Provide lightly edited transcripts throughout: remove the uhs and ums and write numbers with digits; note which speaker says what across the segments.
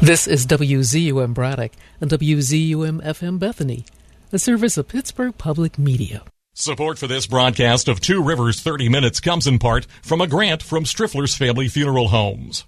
Speaker 1: This is WZUM Braddock and WZUM FM Bethany, a service of Pittsburgh Public Media.
Speaker 2: Support for this broadcast of Two Rivers 30 Minutes comes in part from a grant from Striffler's Family Funeral Homes.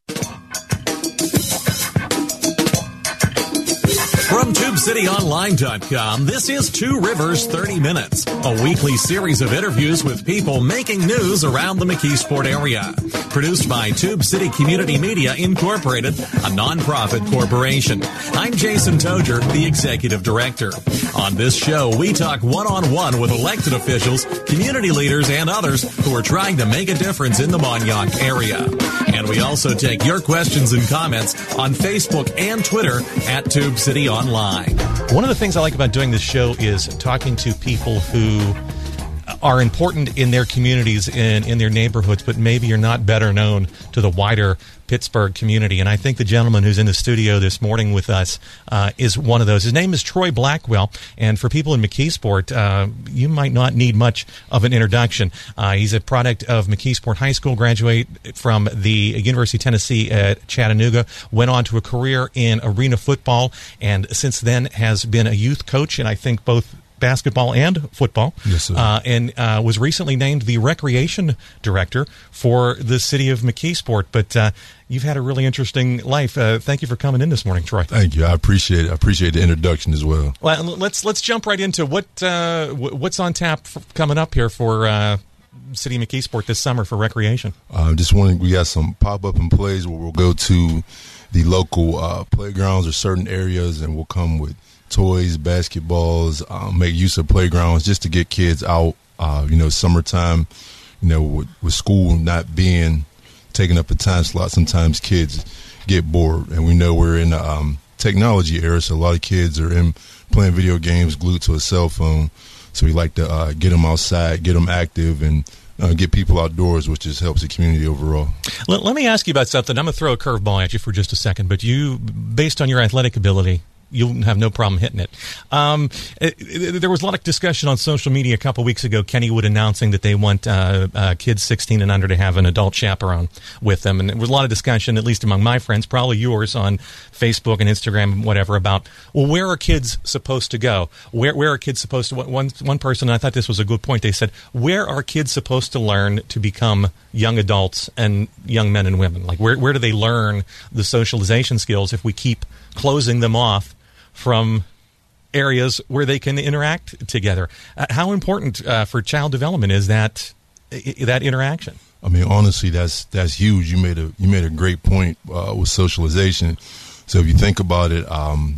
Speaker 2: From TubeCityOnline.com, this is Two Rivers 30 Minutes, a weekly series of interviews with people making news around the McKeesport area. Produced by Tube City Community Media Incorporated, a nonprofit corporation. I'm Jason Toger, the Executive Director. On this show, we talk one-on-one with elected officials, community leaders, and others who are trying to make a difference in the Mon-Yough area. And we also take your questions and comments on Facebook and Twitter at Tube City Online.
Speaker 3: One of the things I like about doing this show is talking to people who are important in their communities and in their neighborhoods, but maybe are not better known to the wider Pittsburgh community. And I think the gentleman who's in the studio this morning with us is one of those. His name is Troy Blackwell, and for people in McKeesport, you might not need much of an introduction. He's a product of McKeesport High School, graduate from the University of Tennessee at Chattanooga, went on to a career in arena football, and since then has been a youth coach, and I think both basketball and football.
Speaker 4: Yes, sir.
Speaker 3: And was recently named the recreation director for the city of McKeesport. But you've had a really interesting life. Thank you for coming in this morning, Troy.
Speaker 4: Thank you. I appreciate it. I appreciate the introduction as well.
Speaker 3: Well, let's jump right into what's on tap coming up here for City of McKeesport this summer for recreation.
Speaker 4: We got some pop-up and plays where we'll go to the local playgrounds or certain areas, and we'll come with toys, basketballs, make use of playgrounds just to get kids out. Summertime, with school not being taking up a time slot, sometimes kids get bored. And we know we're in a technology era, so a lot of kids are in playing video games, glued to a cell phone. So we like to get them outside, get them active, and get people outdoors, which just helps the community overall. Let
Speaker 3: me ask you about something. I'm going to throw a curveball at you for just a second, but you, based on your athletic ability, you'll have no problem hitting it. There was a lot of discussion on social media a couple weeks ago, Kennywood announcing that they want kids 16 and under to have an adult chaperone with them. And there was a lot of discussion, at least among my friends, probably yours, on Facebook and Instagram and whatever, about, well, where are kids supposed to go? Where are kids supposed to... One person, and I thought this was a good point, they said, where are kids supposed to learn to become young adults and young men and women? Like, where do they learn the socialization skills if we keep closing them off from areas where they can interact together? How important for child development is that interaction?
Speaker 4: I mean, honestly, that's huge. You made a great point with socialization. So if you think about it,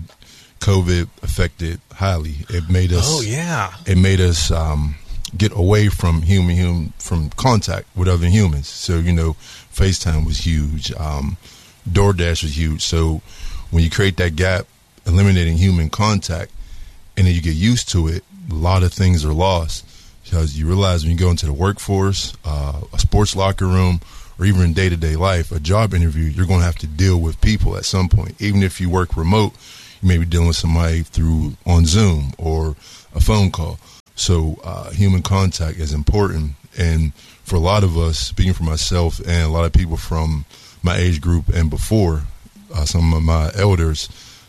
Speaker 4: COVID affected highly. It made us. Oh yeah. It made us get away from from contact with other humans. So FaceTime was huge. DoorDash was huge. So when you create that gap, eliminating human contact, and then you get used to it, a lot of things are lost, because you realize when you go into the workforce, a sports locker room, or even in day-to-day life, a job interview, you're going to have to deal with people at some point. Even if you work remote, you may be dealing with somebody on Zoom or a phone call. So human contact is important, and for a lot of us, speaking for myself and a lot of people from my age group and before, some of my elders,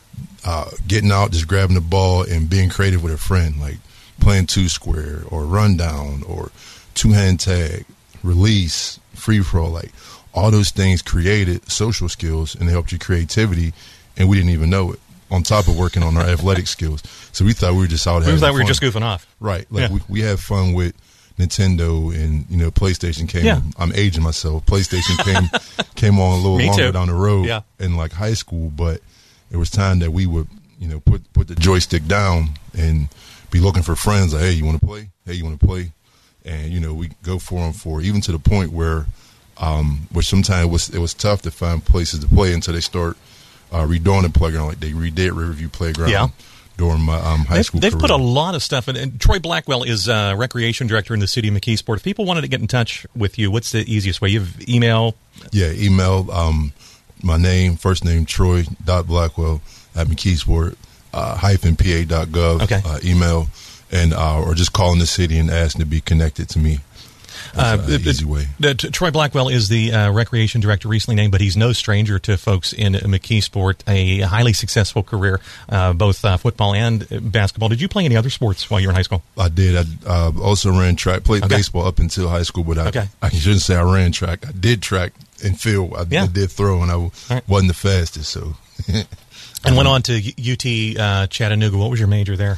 Speaker 4: getting out, just grabbing the ball and being creative with a friend, like playing two square or rundown or two-hand tag, release, free throw, like all those things created social skills and helped your creativity, and we didn't even know it, on top of working on our athletic skills. So we thought we were just out having fun.
Speaker 3: We were just goofing off.
Speaker 4: Right. Like we had fun with Nintendo, and PlayStation came. Yeah. I'm aging myself. PlayStation came on a little longer down the road in like high school, but it was time that we would, put the joystick down and be looking for friends. Like, hey, you want to play? Hey, you want to play? And we go 4-on-4, even to the point where, which sometimes it was tough to find places to play until they start redoing the playground, like they redid Riverview Playground during my high school career.
Speaker 3: They've put a lot of stuff in. And Troy Blackwell is recreation director in the city of McKeesport. If people wanted to get in touch with you, what's the easiest way? You have email?
Speaker 4: Yeah, email. My name, first name, Troy.Blackwell at McKeesport -pa.gov. Okay. Email, and or just calling the city and asking to be connected to me. Easy way.
Speaker 3: Troy Blackwell is the recreation director recently named, but he's no stranger to folks in McKeesport. A highly successful career, both football and basketball. Did you play any other sports while you were in high school?
Speaker 4: I did. I also ran track, played baseball up until high school, but I shouldn't say I ran track. I did track and field. I did throw, and I wasn't the fastest. So,
Speaker 3: and went on to UT Chattanooga. What was your major there?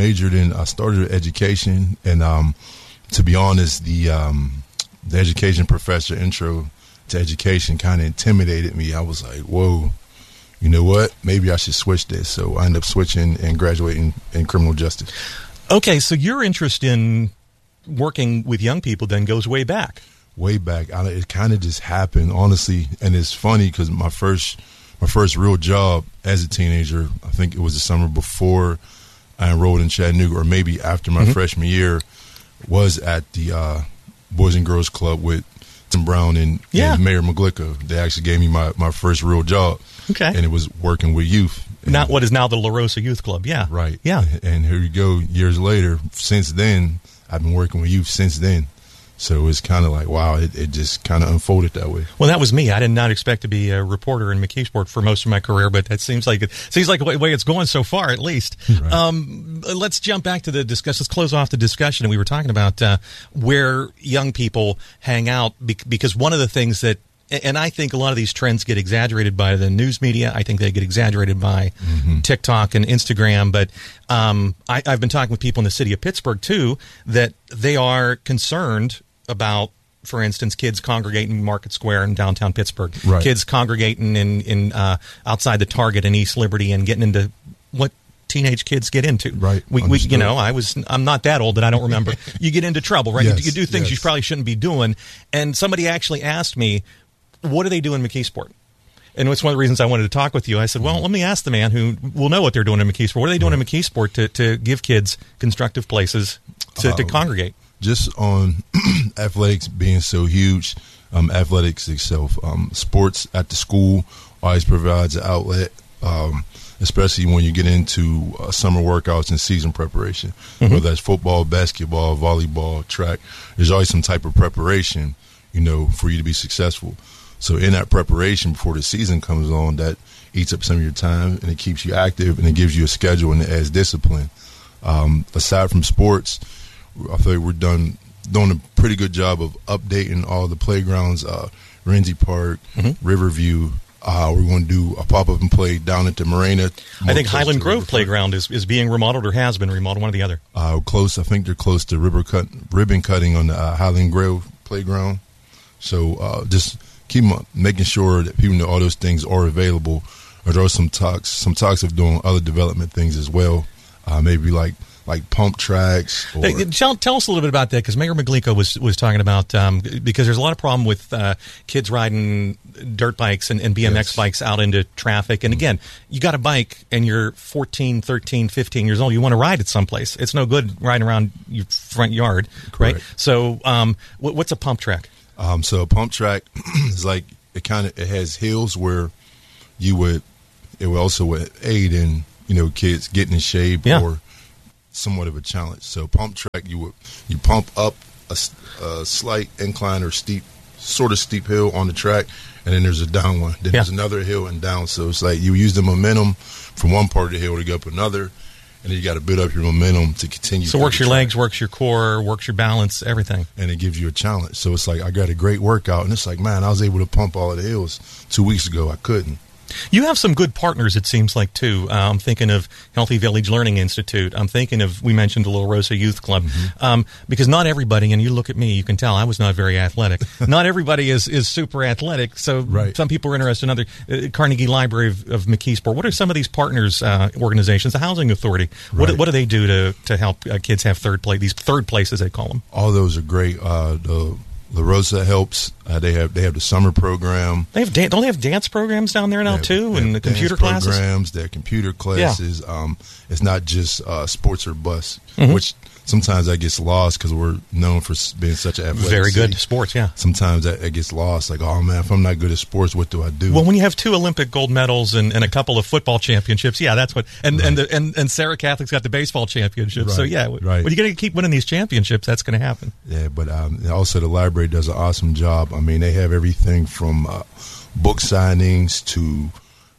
Speaker 4: I started education, and to be honest, the education professor intro to education kind of intimidated me. I was like, whoa, you know what? Maybe I should switch this. So I ended up switching and graduating in criminal justice.
Speaker 3: Okay, so your interest in working with young people then goes way back.
Speaker 4: Way back. It kind of just happened, honestly, and it's funny because my first real job as a teenager, I think it was the summer before I enrolled in Chattanooga, or maybe after my freshman year, was at the Boys and Girls Club with Tim Brown and Mayor McGlicka. They actually gave me my first real job. Okay. And it was working with youth.
Speaker 3: Not what is now the La Rosa Youth Club. Yeah.
Speaker 4: Right.
Speaker 3: Yeah.
Speaker 4: And here you go, years later. Since then, I've been working with youth since then. So it's kind of like, wow, it just kind of unfolded that way.
Speaker 3: Well, that was me. I did not expect to be a reporter in McKeesport for most of my career, but it seems like the way it's going so far, at least. Right. Let's jump back to the discussion. Let's close off the discussion. We were talking about where young people hang out, because one of the things that, and I think a lot of these trends get exaggerated by the news media. I think they get exaggerated by TikTok and Instagram. But I've been talking with people in the city of Pittsburgh, too, that they are concerned about, for instance, kids congregating in Market Square in downtown Pittsburgh, kids congregating in outside the Target in East Liberty and getting into what teenage kids get into.
Speaker 4: Right.
Speaker 3: I'm not that old that I don't remember. You get into trouble, right?
Speaker 4: Yes,
Speaker 3: you do things you probably shouldn't be doing. And somebody actually asked me, what do they do in McKeesport? And it's one of the reasons I wanted to talk with you. I said, well, let me ask the man who will know what they're doing in McKeesport. What are they doing in McKeesport to give kids constructive places to congregate?
Speaker 4: Just on athletics being so huge, athletics itself, sports at the school always provides an outlet, especially when you get into summer workouts and season preparation, whether that's football, basketball, volleyball, track. There's always some type of preparation, for you to be successful. So in that preparation before the season comes on, that eats up some of your time, and it keeps you active, and it gives you a schedule and it adds discipline. Aside from sports, I feel like we're doing a pretty good job of updating all the playgrounds, Renzi Park, Riverview. We're going to do a pop-up and play down at the Marina.
Speaker 3: I think Highland Grove Playground is being remodeled or has been remodeled, one or the other.
Speaker 4: Close. I think they're close to ribbon cutting on the Highland Grove Playground. So just keep making sure that people know all those things are available. Or there are some talks of doing other development things as well, maybe like pump tracks.
Speaker 3: Tell us a little bit about that, because Mayor McGlicka was talking about, because there's a lot of problem with kids riding dirt bikes and BMX bikes out into traffic. And again, you got a bike and you're 14, 13, 15 years old. You want to ride it someplace. It's no good riding around your front yard, right? So what's a pump track?
Speaker 4: So a pump track is like, it has hills where it would also aid in, kids getting in shape or somewhat of a challenge. So pump track, you pump up a slight incline or steep hill on the track, and then there's a down one. Then there's another hill and down. So it's like you use the momentum from one part of the hill to go up another, and then you got to build up your momentum to continue.
Speaker 3: So works your legs, works your core, works your balance, everything.
Speaker 4: And it gives you a challenge. So it's like I got a great workout, and it's like, man, I was able to pump all of the hills 2 weeks ago. I couldn't.
Speaker 3: You have some good partners, it seems like, too. I'm thinking of Healthy Village Learning Institute. I'm thinking of, we mentioned the La Rosa Youth Club. Because not everybody, and you look at me, you can tell I was not very athletic. Not everybody is super athletic, so some people are interested in other. Carnegie Library of McKeesport. What are some of these partners organizations? The Housing Authority. What do they do to help kids have third place? These third places, they call them.
Speaker 4: All those are great. The La Rosa helps. They have the summer program.
Speaker 3: Don't they have dance programs down there now too, and the computer classes?
Speaker 4: Programs, they have computer classes. Yeah. It's not just sports or bus, which sometimes that gets lost because we're known for being such an athletic
Speaker 3: very
Speaker 4: city.
Speaker 3: good sports. Yeah.
Speaker 4: Sometimes that gets lost. Like, oh man, if I'm not good at sports, what do I do?
Speaker 3: Well, when you have 2 Olympic gold medals and a couple of football championships, that's what. And Sarah Catholic's got the baseball championship.
Speaker 4: Right.
Speaker 3: So when you're going to keep winning these championships, that's going to happen.
Speaker 4: Yeah, but also the library does an awesome job. I mean, they have everything from book signings to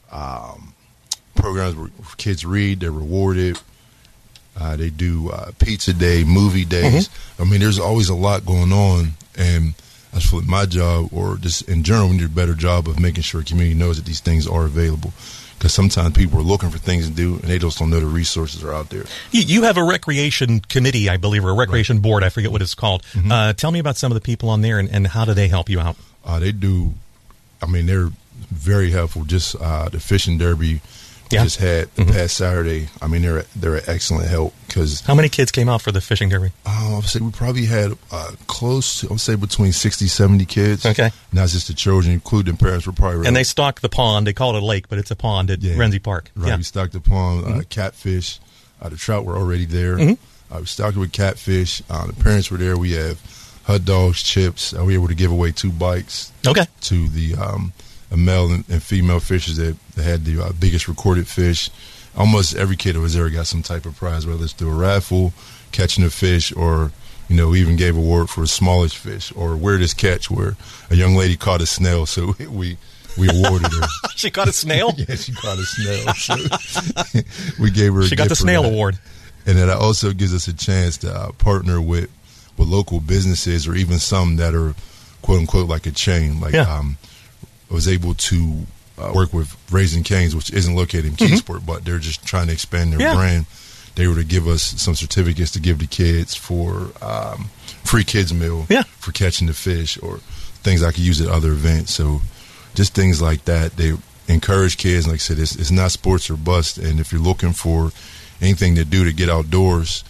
Speaker 4: programs where kids read. They're rewarded. They do pizza day, movie days. I mean, there's always a lot going on, and I feel like my job, or just in general, we need a better job of making sure the community knows that these things are available. Because sometimes people are looking for things to do, and they just don't know the resources are out there.
Speaker 3: You have a recreation committee, I believe, or a recreation board. I forget what it's called. Tell me about some of the people on there, and how do they help you out?
Speaker 4: They do. I mean, they're very helpful. Just the fishing derby we just had the past Saturday. I mean, they're an excellent help. Because
Speaker 3: how many kids came out for the fishing derby?
Speaker 4: I would say we probably had close to, I would say, between 60, 70 kids.
Speaker 3: Okay.
Speaker 4: Not just the children, including parents were probably.
Speaker 3: And they stocked the pond. They call it a lake, but it's a pond at Renzi Park.
Speaker 4: Right. We stocked the pond, catfish. The trout were already there. We stocked it with catfish. The parents were there. We have hot dogs, chips. We were able to give away 2 bikes.
Speaker 3: Okay.
Speaker 4: To the a male and female fishers that had the biggest recorded fish. Almost every kid that was there got some type of prize, whether it's through a raffle, catching a fish, or we even gave an award for a smallest fish, or weirdest catch, where a young lady caught a snail, so we awarded her.
Speaker 3: She caught a snail?
Speaker 4: Yeah, she caught a snail. So we gave her.
Speaker 3: She got the snail award,
Speaker 4: and that also gives us a chance to partner with local businesses, or even some that are quote unquote like a chain. Like I was able to work with Raising Cane's, which isn't located in Kingsport, but they're just trying to expand their brand. They were to give us some certificates to give to kids for free kids meal for catching the fish, or things I could use at other events. So just things like that. They encourage kids. Like I said, it's not sports or bust. And if you're looking for anything to do to get outdoors,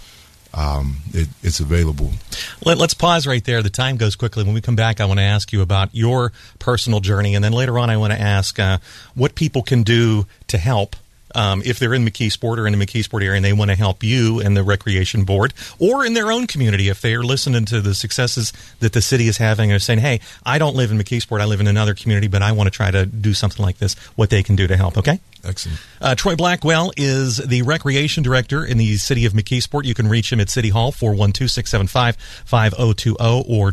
Speaker 4: it's available.
Speaker 3: Let's pause right there. The time goes quickly. When we come back, I want to ask you about your personal journey, and then later on I want to ask what people can do to help if they're in McKeesport or in the McKeesport area and they want to help you and the Recreation Board, or in their own community if they are listening to the successes that the city is having and saying, hey, I don't live in McKeesport, I live in another community, but I want to try to do something like this, what they can do to help, okay?
Speaker 4: Excellent.
Speaker 3: Troy Blackwell is the Recreation Director in the city of McKeesport. You can reach him at City Hall, 412-675-5020, or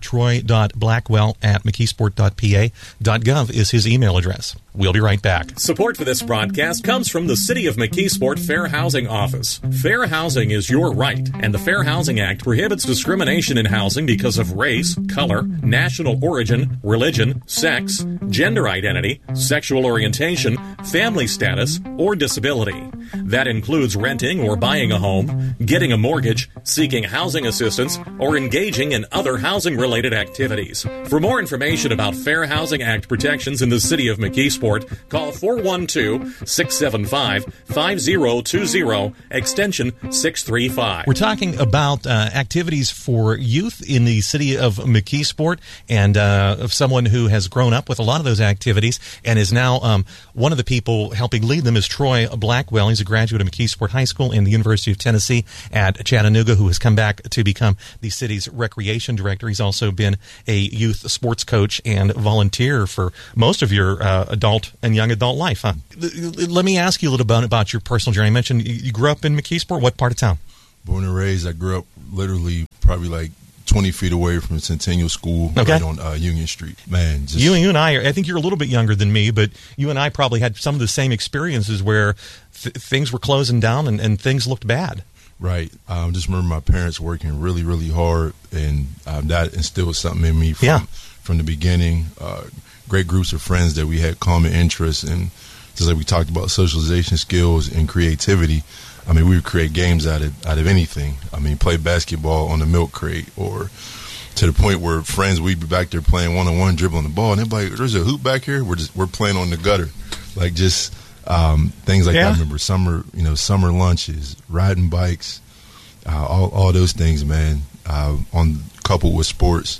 Speaker 3: troy.blackwell@mckeesport.pa.gov is his email address. We'll be right back.
Speaker 2: Support for this broadcast comes from the City of McKeesport Fair Housing Office. Fair housing is your right, and the Fair Housing Act prohibits discrimination in housing because of race, color, national origin, religion, sex, gender identity, sexual orientation, family status, or disability. That includes renting or buying a home, getting a mortgage, seeking housing assistance, or engaging in other housing-related activities. For more information about Fair Housing Act protections in the City of McKeesport, call 412-675-5020, extension 635.
Speaker 3: We're talking about activities for youth in the city of McKeesport, and of someone who has grown up with a lot of those activities and is now one of the people helping lead them is Troy Blackwell. He's a graduate of McKeesport High School and the University of Tennessee at Chattanooga, who has come back to become the city's recreation director. He's also been a youth sports coach and volunteer for most of your adult and young adult life, huh? Let me ask you a little bit about your personal journey. I mentioned you grew up in McKeesport. What part of town?
Speaker 4: Born and raised. I grew up literally probably like 20 feet away from Centennial School, right on Union Street. Man,
Speaker 3: you and I think you're a little bit younger than me, but you and I probably had some of the same experiences where things were closing down and things looked bad.
Speaker 4: Right. I just remember my parents working really, really hard, and that instilled something in me from the beginning. Great groups of friends that we had common interests, and just like we talked about socialization skills and creativity. I mean, we would create games out of anything. I mean, play basketball on the milk crate, or to the point where friends, we'd be back there playing one-on-one, dribbling the ball, and they'd be like, there's a hoop back here. We're playing on the gutter. Like just things like that. I remember summer lunches, riding bikes, all those things, man, coupled with sports.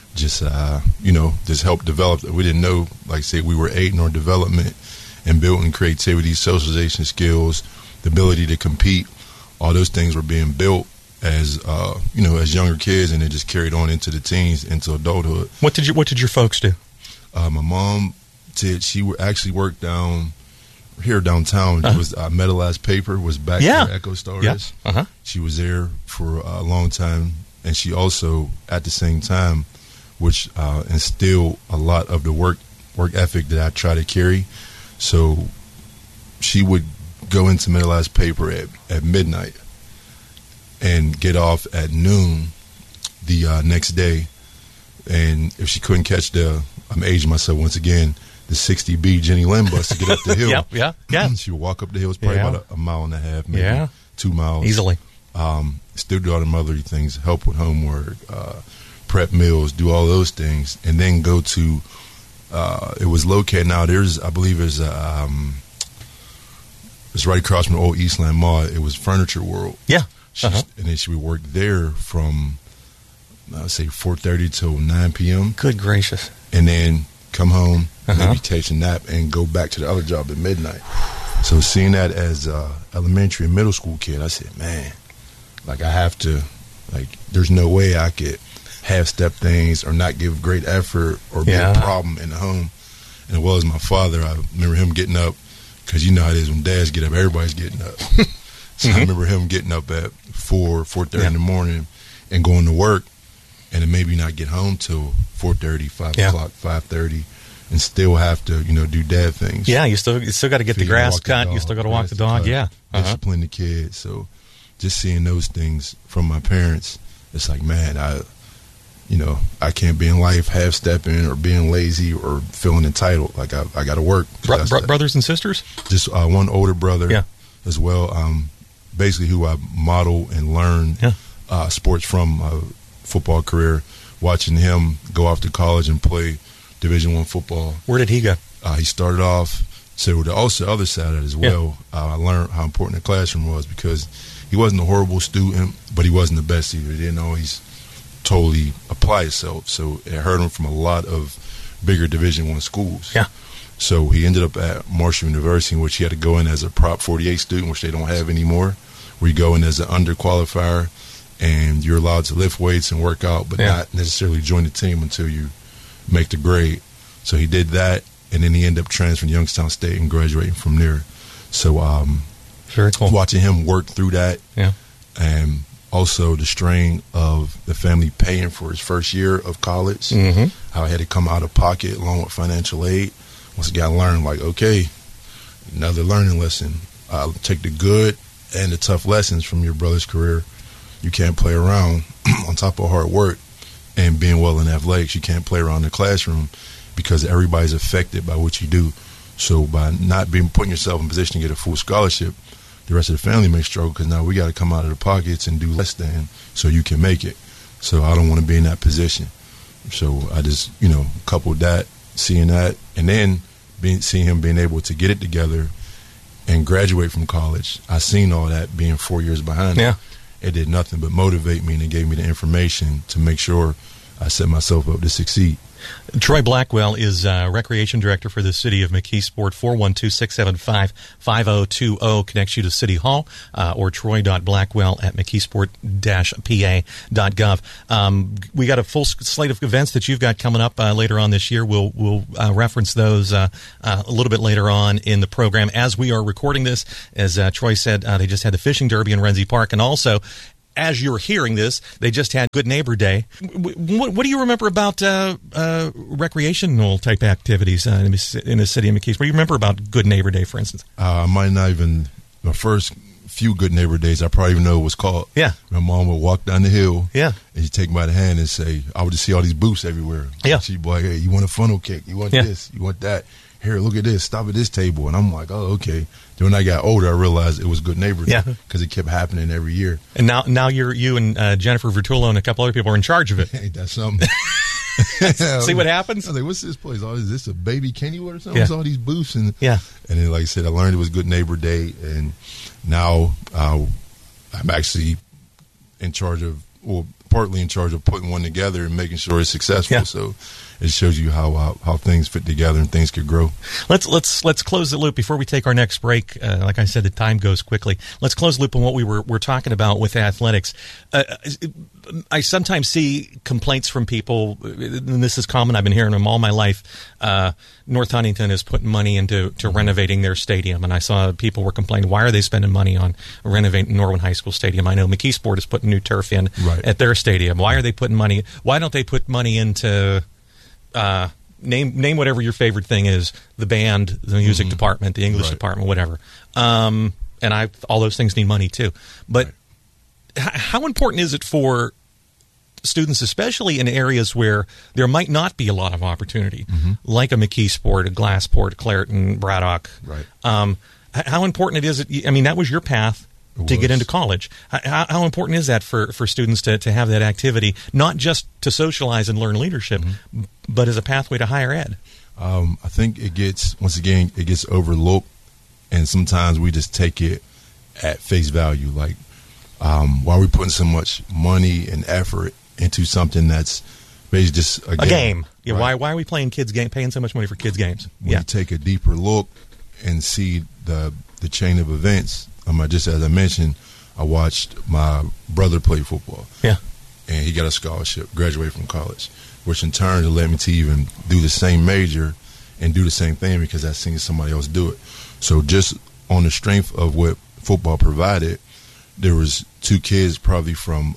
Speaker 4: just helped develop. We didn't know, like I said, we were aiding our development and building creativity, socialization skills, the ability to compete. All those things were being built as as younger kids, and it just carried on into the teens, into adulthood.
Speaker 3: What did your folks do?
Speaker 4: My mom did. She actually worked downtown. It was Metallized Paper was back where Echo Star is. She was there for a long time, and she also, at the same time, which instilled a lot of the work ethic that I try to carry. So she would go into Metallized Paper at midnight and get off at noon the next day. And if she couldn't catch I'm aging myself once again, the 60B Jenny Lynn bus to get up the hill.
Speaker 3: Yeah.
Speaker 4: She would walk up the hill. It's probably about a mile and a half, maybe 2 miles.
Speaker 3: Easily.
Speaker 4: Still do all the motherly things, help with homework, prep meals, do all those things, and then go to, it was located now, I believe it's right across from the old Eastland Mall. It was Furniture World.
Speaker 3: Yeah.
Speaker 4: And then she would work there from, I would say, 4:30 till 9 p.m.
Speaker 3: Good gracious.
Speaker 4: And then come home, maybe take a nap, and go back to the other job at midnight. So seeing that as a elementary and middle school kid, I said, man, like I have to, like there's no way I could half-step things or not give great effort or be a problem in the home. And as well as my father, I remember him getting up, because you know how it is when dads get up, everybody's getting up. So I remember him getting up at 4:30 in the morning and going to work, and then maybe not get home till 4:30, 5 o'clock, 5:30, and still have to, do dad things.
Speaker 3: Yeah, you still got to get the grass cut. You still got to walk the dog.
Speaker 4: Discipline the kids. So just seeing those things from my parents, it's like, man, I can't be in life half-stepping or being lazy or feeling entitled. Like I got to work.
Speaker 3: Brothers and sisters?
Speaker 4: Just one older brother as well. Basically who I model and learn sports from, my football career, watching him go off to college and play Division I football.
Speaker 3: Where did he go?
Speaker 4: He started off, so the other side of it as well, I learned how important the classroom was, because he wasn't a horrible student, but he wasn't the best either. He didn't always totally apply himself, so it hurt him from a lot of bigger Division I schools.
Speaker 3: Yeah.
Speaker 4: So he ended up at Marshall University, in which he had to go in as a Prop 48 student, which they don't have anymore, where you go in as an underqualifier, and you're allowed to lift weights and work out, but not necessarily join the team until you make the grade. So he did that, and then he ended up transferring to Youngstown State and graduating from there. So
Speaker 3: very cool.
Speaker 4: Watching him work through that, and also the strain of the family paying for his first year of college, how he had to come out of pocket along with financial aid. Once again, I learned, like, okay, another learning lesson. Take the good and the tough lessons from your brother's career. You can't play around on top of hard work and being well in athletics. You can't play around in the classroom, because everybody's affected by what you do. So by not putting yourself in position to get a full scholarship, the rest of the family may struggle, because now we got to come out of the pockets and do less than so you can make it. So I don't want to be in that position. So I just, coupled that, seeing that, and then seeing him being able to get it together and graduate from college. I seen all that being 4 years behind.
Speaker 3: Yeah.
Speaker 4: It did nothing but motivate me, and it gave me the information to make sure I set myself up to succeed.
Speaker 3: Troy Blackwell is Recreation Director for the City of McKeesport. 412-675-5020 connects you to City Hall, or troy.blackwell@mckeesport-pa.gov. We got a full slate of events that you've got coming up later on this year. We'll reference those a little bit later on in the program. As we are recording this, as Troy said, they just had the Fishing Derby in Renzi Park, and also, as you're hearing this, they just had Good Neighbor Day. What do you remember about recreational type activities in the city of McKeesport? What do you remember about Good Neighbor Day, for instance?
Speaker 4: I might not even, my first few Good Neighbor Days, I probably even know what it was called.
Speaker 3: Yeah.
Speaker 4: My mom would walk down the hill.
Speaker 3: Yeah.
Speaker 4: And she'd take me by the hand and say, I would just see all these booths everywhere.
Speaker 3: Yeah.
Speaker 4: She'd be like, hey, you want a funnel cake? You want this? You want that? Here, look at this. Stop at this table. And I'm like, oh, okay. Then when I got older, I realized it was Good Neighbor Day, because it kept happening every year.
Speaker 3: And now you and Jennifer Vertullo and a couple other people are in charge of it.
Speaker 4: Ain't that something?
Speaker 3: See what happens?
Speaker 4: I was like, what's this place? Oh, is this a baby Kennywood or something? It's all these booths. And then, like I said, I learned it was Good Neighbor Day. And now I'm actually in charge of, partly in charge of putting one together and making sure it's successful.
Speaker 3: Yeah.
Speaker 4: So it shows you how things fit together and things could grow.
Speaker 3: Let's close the loop before we take our next break. Like I said, the time goes quickly. Let's close the loop on what we're talking about with athletics. I sometimes see complaints from people, and this is common. I've been hearing them all my life. North Huntington is putting money into renovating their stadium, and I saw people were complaining, why are they spending money on renovating Norwin High School Stadium? I know McKeesport is putting new turf in at their stadium. Why are they putting money? Why don't they put money into name whatever your favorite thing is, the band, the music department, the English department, whatever. And all those things need money too. But how important is it for students, especially in areas where there might not be a lot of opportunity, like a McKeesport, a Glassport, Clareton, Braddock?
Speaker 4: Right.
Speaker 3: How important is it? I mean, that was your path to get into college. How important is that for students to have that activity, not just to socialize and learn leadership, but as a pathway to higher ed?
Speaker 4: I think it gets overlooked, and sometimes we just take it at face value. Like, why are we putting so much money and effort into something that's basically just a
Speaker 3: game? Yeah,
Speaker 4: right?
Speaker 3: Why are we paying so much money for kids' games?
Speaker 4: When you take a deeper look and see the chain of events. Just as I mentioned, I watched my brother play football. Yeah. And he got a scholarship, graduated from college, which in turn led me to even do the same major and do the same thing because I seen somebody else do it. So just on the strength of what football provided, there was two kids probably from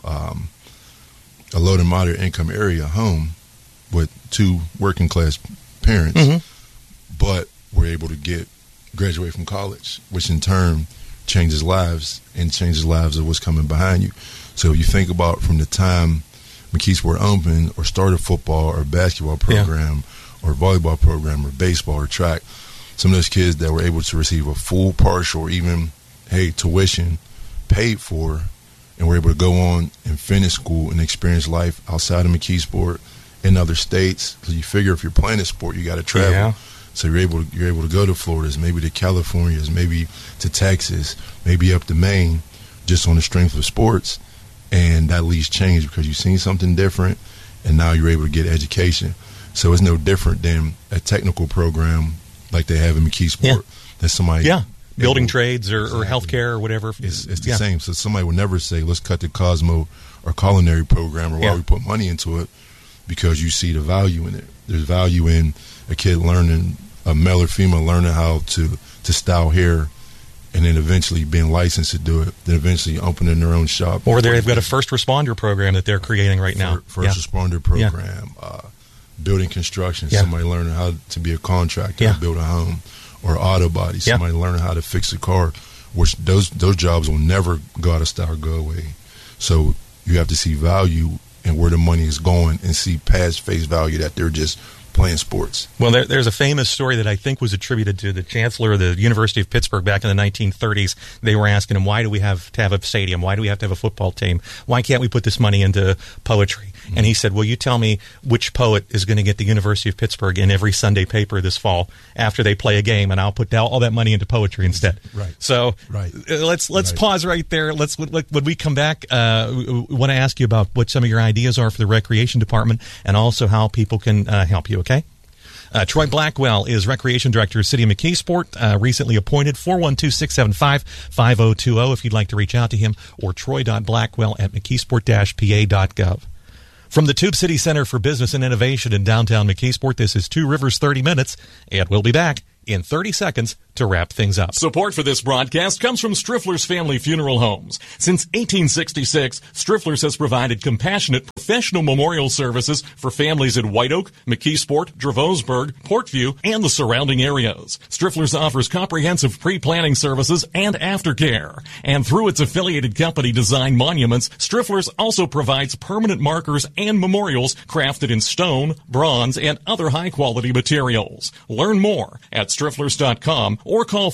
Speaker 4: a low to moderate income area home with two working class parents, but were able to graduate from college, which in turn changes lives and changes lives of what's coming behind you. So you think about from the time McKeesport opened or started football or basketball program or volleyball program or baseball or track, some of those kids that were able to receive a full, partial, or even, tuition paid for, and were able to go on and finish school and experience life outside of McKeesport in other states. Because you figure if you're playing a sport, you got to travel. Yeah. So you're able to go to Florida's, maybe to California's, maybe to Texas, maybe up to Maine, just on the strength of sports, and that leads change because you've seen something different, and now you're able to get education. So it's no different than a technical program like they have in McKeesport. Yeah. That somebody
Speaker 3: building trades or healthcare or whatever.
Speaker 4: It's the same. So somebody would never say, let's cut the Cosmo or culinary program or why we put money into it, because you see the value in it. There's value in a kid learning, a male or female learning how to style hair, and then eventually being licensed to do it, then eventually opening their own shop.
Speaker 3: Or they've got a first responder program that they're creating right now.
Speaker 4: First responder program, building construction, somebody learning how to be a contractor, build a home, or auto body, somebody learning how to fix a car, which those jobs will never go out of style, go away. So you have to see value in where the money is going and see past face value that they're just playing sports.
Speaker 3: Well, there's a famous story that I think was attributed to the chancellor of the University of Pittsburgh back in the 1930s. They were asking him, why do we have to have a stadium? Why do we have to have a football team? Why can't we put this money into poetry? And he said, well, you tell me which poet is going to get the University of Pittsburgh in every Sunday paper this fall after they play a game, and I'll put all that money into poetry instead.
Speaker 4: Right.
Speaker 3: So let's pause right there. When we come back, we want to ask you about what some of your ideas are for the recreation department and also how people can help you, okay? Troy Blackwell is Recreation Director of City of McKeesport, recently appointed. 412-675-5020 if you'd like to reach out to him, or troy.blackwell@mckeesport-pa.gov. From the Tube City Center for Business and Innovation in downtown McKeesport, this is Two Rivers 30 Minutes, and we'll be back in 30 seconds to wrap things up.
Speaker 2: Support for this broadcast comes from Striffler's Family Funeral Homes. Since 1866, Striffler's has provided compassionate professional memorial services for families in White Oak, McKeesport, Dravosburg, Portview, and the surrounding areas. Striffler's offers comprehensive pre-planning services and aftercare. And through its affiliated company Design Monuments, Striffler's also provides permanent markers and memorials crafted in stone, bronze, and other high-quality materials. Learn more at strifflers.com or call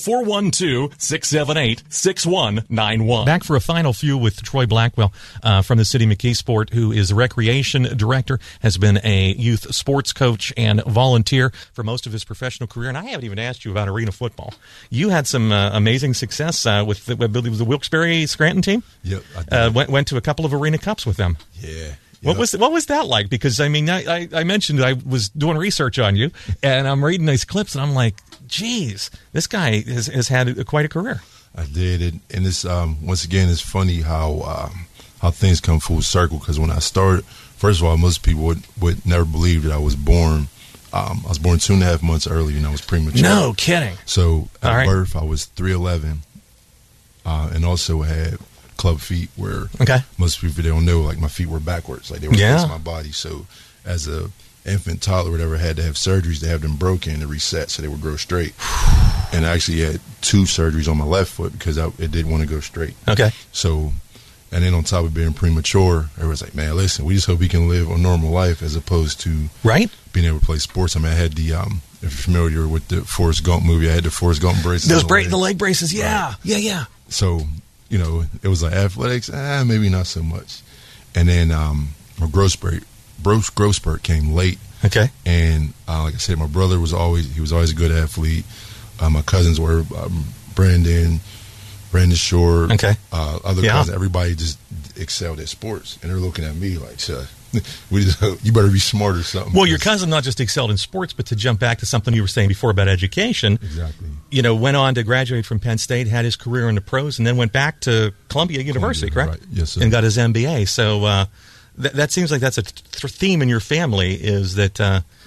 Speaker 2: 412-678-6191.
Speaker 3: Back for a final few with Troy Blackwell from the City McKeesport, who is the recreation director, has been a youth sports coach and volunteer for most of his professional career. And I haven't even asked you about arena football. You had some amazing success with the Wilkes-Barre Scranton team?
Speaker 4: Yep. I
Speaker 3: went to a couple of arena cups with them.
Speaker 4: Yeah.
Speaker 3: What was that like? Because, I mean, I mentioned I was doing research on you, and I'm reading these clips, and I'm like, geez, this guy has had quite a career.
Speaker 4: I did. And it's, once again, it's funny how things come full circle, because when I started, first of all, most people would never believe that I was born. I was born 2.5 months early, and I was premature.
Speaker 3: No kidding.
Speaker 4: So at birth, I was 3'11", and also had club feet, where most people, they don't know, like my feet were backwards, like they were facing my body. So as a infant, toddler, whatever, had to have surgeries to have them broken and reset so they would grow straight. And I actually had 2 surgeries on my left foot because it didn't want to go straight. So, and then on top of being premature, everyone's like, man, listen, we just hope he can live a normal life as opposed to being able to play sports. I mean, I had the if you're familiar with the Forrest Gump movie, I had the Forrest Gump braces.
Speaker 3: The leg braces, yeah.
Speaker 4: So, you know, it was like athletics, maybe not so much. And then my growth spurt came late. And like I said, my brother was always a good athlete. My cousins were Brandon Shore, other cousins. Everybody just excelled at sports, and they're looking at me like, you better be smart or something.
Speaker 3: Well, your cousin not just excelled in sports, but to jump back to something you were saying before about education.
Speaker 4: Exactly.
Speaker 3: You know, went on to graduate from Penn State, had his career in the pros, and then went back to Columbia University, correct?
Speaker 4: Right. Yes, sir.
Speaker 3: And got his MBA. So that seems like that's a theme in your family, is that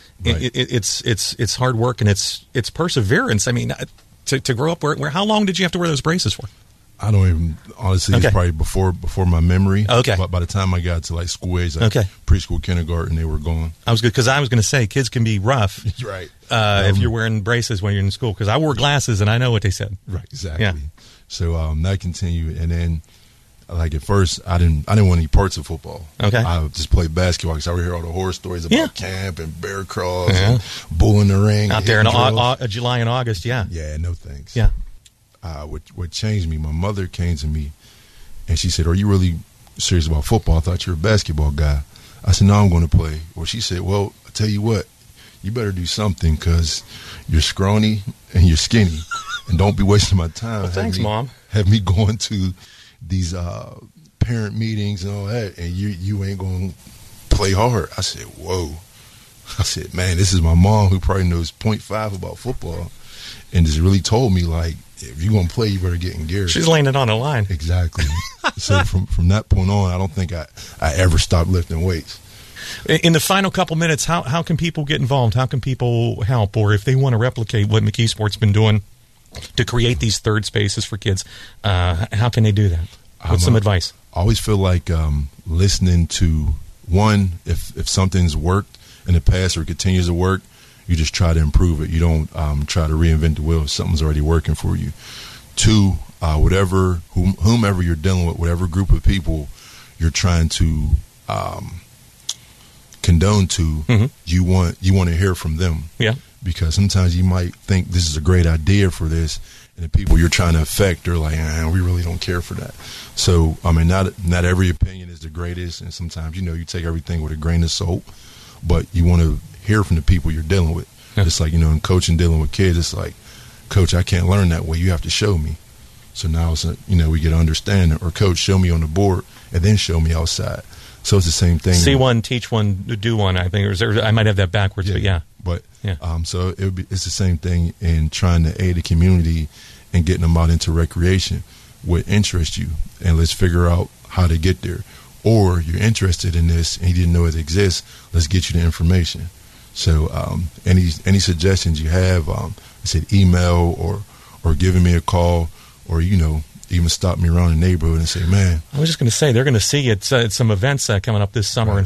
Speaker 3: it's hard work and it's perseverance. I mean, to grow up, how long did you have to wear those braces for?
Speaker 4: I don't even, honestly, it's probably before my memory. But by the time I got to like school age, preschool, kindergarten, they were gone.
Speaker 3: I was good, because I was going to say kids can be rough.
Speaker 4: Right.
Speaker 3: If you're wearing braces when you're in school, because I wore glasses and I know what they said.
Speaker 4: Right. Exactly. Yeah. So that continued, and then like at first I didn't want any parts of football. I just played basketball because I would hear all the horror stories about camp and bear crawls and bull in the ring
Speaker 3: out there in July and August. Yeah.
Speaker 4: No thanks.
Speaker 3: Yeah.
Speaker 4: What changed me, my mother came to me and she said, "Are you really serious about football? I thought you were a basketball guy." I said, "No, I'm going to play." Well, she said, "Well, I tell you what, you better do something, because you're scrawny and you're skinny, and don't be wasting my time."
Speaker 3: Well, thanks, Mom.
Speaker 4: Have me going to these parent meetings and all that, and you ain't going to play hard. I said, whoa. I said, man, this is my mom, who probably knows 0.5 about football, and just really told me, like, if you're going to play, you better get in gear.
Speaker 3: She's laying it on the line.
Speaker 4: Exactly. So from that point on, I don't think I ever stopped lifting weights.
Speaker 3: In the final couple minutes, how can people get involved? How can people help? Or if they want to replicate what McKeesport's been doing to create these third spaces for kids, how can they do that? What's some advice?
Speaker 4: I always feel like listening to, one, if something's worked in the past or continues to work, you just try to improve it. You don't try to reinvent the wheel if something's already working for you. Two, whomever you're dealing with, whatever group of people you're trying to condone to, you want to hear from them. Yeah. Because sometimes you might think this is a great idea for this, and the people you're trying to affect are like, we really don't care for that. So, I mean, not every opinion is the greatest, and sometimes, you take everything with a grain of salt, but you want to hear from the people you're dealing with. Yeah. It's like, in coaching, dealing with kids, it's like, Coach, I can't learn that way. You have to show me. So now it's, we get to understand it. Or, Coach, show me on the board, and then show me outside. So it's the same thing.
Speaker 3: See one, teach one, do one, I think. I might have that backwards, but yeah.
Speaker 4: But so it's the same thing in trying to aid the community and getting them out into recreation. What interests you, and let's figure out how to get there. Or you're interested in this and you didn't know it exists. Let's get you the information. So any suggestions you have, I said email or giving me a call, or even stop me around the neighborhood and say, man.
Speaker 3: I was just going to say, they're going to see it at some events coming up this summer in